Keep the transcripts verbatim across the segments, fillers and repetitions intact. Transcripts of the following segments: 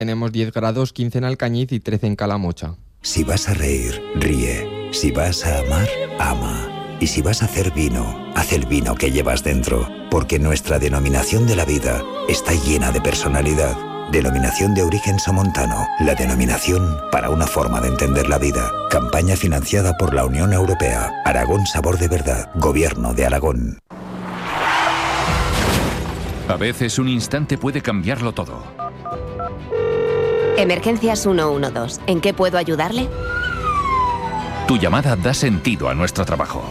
Tenemos diez grados, quince en Alcañiz y trece en Calamocha. Si vas a reír, ríe. Si vas a amar, ama. Y si vas a hacer vino, haz el vino que llevas dentro. Porque nuestra denominación de la vida está llena de personalidad. Denominación de origen somontano. La denominación para una forma de entender la vida. Campaña financiada por la Unión Europea. Aragón Sabor de Verdad. Gobierno de Aragón. A veces un instante puede cambiarlo todo. Emergencias ciento doce. ¿En qué puedo ayudarle? Tu llamada da sentido a nuestro trabajo.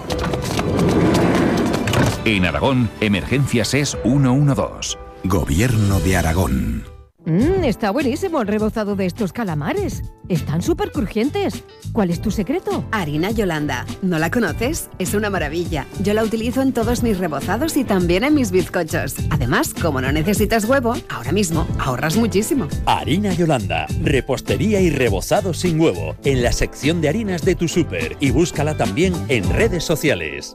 En Aragón, Emergencias es ciento doce. Gobierno de Aragón. Mmm, está buenísimo el rebozado de estos calamares. Están súper crujientes. ¿Cuál es tu secreto? Harina Yolanda. ¿No la conoces? Es una maravilla. Yo la utilizo en todos mis rebozados y también en mis bizcochos. Además, como no necesitas huevo, ahora mismo ahorras muchísimo. Harina Yolanda. Repostería y rebozado sin huevo. En la sección de harinas de tu súper. Y búscala también en redes sociales.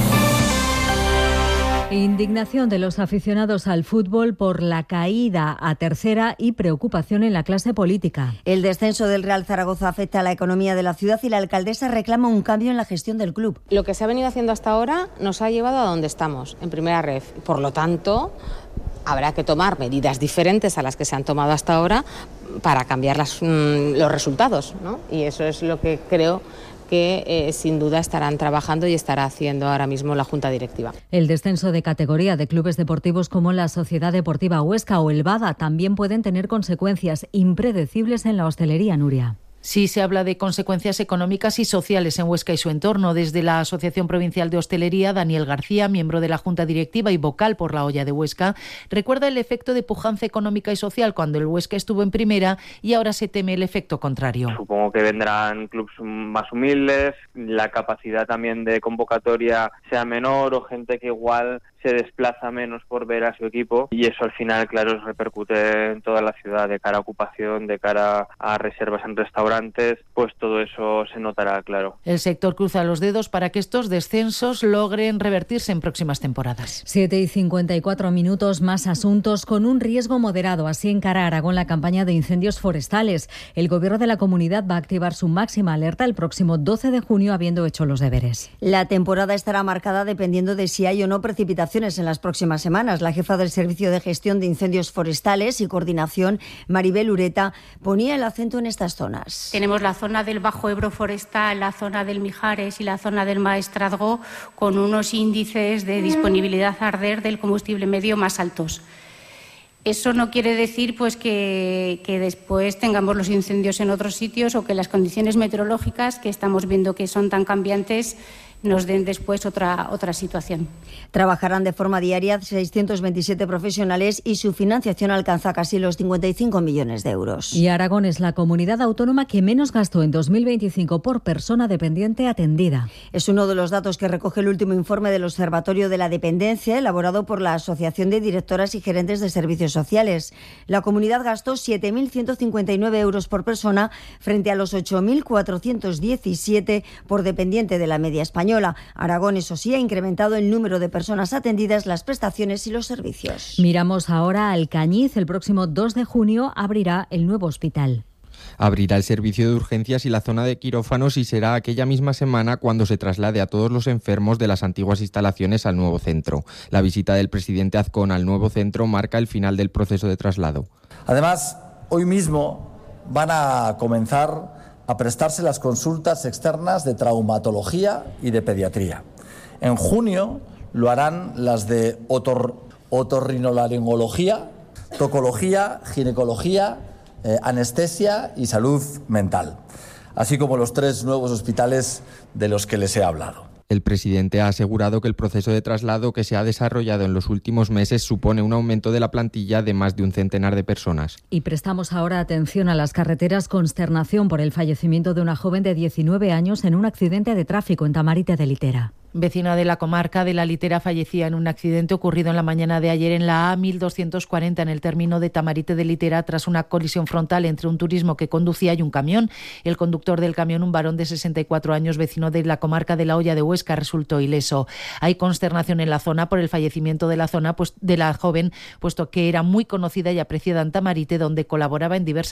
Indignación de los aficionados al fútbol por la caída a tercera y preocupación en la clase política. El descenso del Real Zaragoza afecta a la economía de la ciudad y la alcaldesa reclama un cambio en la gestión del club. Lo que se ha venido haciendo hasta ahora nos ha llevado a donde estamos, en primera ref. Por lo tanto, habrá que tomar medidas diferentes a las que se han tomado hasta ahora para cambiar las, mmm, los resultados, ¿no? Y eso es lo que creo que eh, sin duda estarán trabajando y estará haciendo ahora mismo la Junta Directiva. El descenso de categoría de clubes deportivos como la Sociedad Deportiva Huesca o el Bada también pueden tener consecuencias impredecibles en la hostelería, Nuria. Sí, se habla de consecuencias económicas y sociales en Huesca y su entorno. Desde la Asociación Provincial de Hostelería, Daniel García, miembro de la Junta Directiva y vocal por la Olla de Huesca, recuerda el efecto de pujanza económica y social cuando el Huesca estuvo en primera y ahora se teme el efecto contrario. Supongo que vendrán clubes más humildes, la capacidad también de convocatoria sea menor o gente que igual se desplaza menos por ver a su equipo y eso al final, claro, repercute en toda la ciudad de cara a ocupación, de cara a reservas en restaurantes, pues todo eso se notará, claro. El sector cruza los dedos para que estos descensos logren revertirse en próximas temporadas. siete y cincuenta y cuatro minutos, más asuntos con un riesgo moderado. Así encara Aragón la campaña de incendios forestales. El gobierno de la comunidad va a activar su máxima alerta el próximo doce de junio, habiendo hecho los deberes. La temporada estará marcada dependiendo de si hay o no precipitación en las próximas semanas. La jefa del Servicio de Gestión de Incendios Forestales y Coordinación, Maribel Ureta, ponía el acento en estas zonas. Tenemos la zona del Bajo Ebro Forestal, la zona del Mijares y la zona del Maestrazgo con unos índices de disponibilidad a arder del combustible medio más altos. Eso no quiere decir pues que, que después tengamos los incendios en otros sitios o que las condiciones meteorológicas que estamos viendo que son tan cambiantes nos den después otra, otra situación. Trabajarán de forma diaria seiscientos veintisiete profesionales y su financiación alcanza casi los cincuenta y cinco millones de euros. Y Aragón es la comunidad autónoma que menos gastó en dos mil veinticinco por persona dependiente atendida. Es uno de los datos que recoge el último informe del Observatorio de la Dependencia, elaborado por la Asociación de Directoras y Gerentes de Servicios Sociales. La comunidad gastó siete mil ciento cincuenta y nueve euros por persona frente a los ocho mil cuatrocientos diecisiete por dependiente de la media española. Aragón, eso sí, ha incrementado el número de personas atendidas, las prestaciones y los servicios. Miramos ahora al Alcañiz. El próximo dos de junio abrirá el nuevo hospital. Abrirá el servicio de urgencias y la zona de quirófanos y será aquella misma semana cuando se traslade a todos los enfermos de las antiguas instalaciones al nuevo centro. La visita del presidente Azcón al nuevo centro marca el final del proceso de traslado. Además, hoy mismo van a comenzar a prestarse las consultas externas de traumatología y de pediatría. En junio lo harán las de otor, otorrinolaringología, tocología, ginecología, eh, anestesia y salud mental, así como los tres nuevos hospitales de los que les he hablado. El presidente ha asegurado que el proceso de traslado que se ha desarrollado en los últimos meses supone un aumento de la plantilla de más de un centenar de personas. Y prestamos ahora atención a las carreteras. Consternación por el fallecimiento de una joven de diecinueve años en un accidente de tráfico en Tamarite de Litera. Vecina de la comarca de La Litera fallecía en un accidente ocurrido en la mañana de ayer en la A mil doscientos cuarenta en el término de Tamarite de Litera tras una colisión frontal entre un turismo que conducía y un camión. El conductor del camión, un varón de sesenta y cuatro años, vecino de la comarca de La Hoya de Huesca, resultó ileso. Hay consternación en la zona por el fallecimiento de la zona pues, de la joven, puesto que era muy conocida y apreciada en Tamarite, donde colaboraba en diversas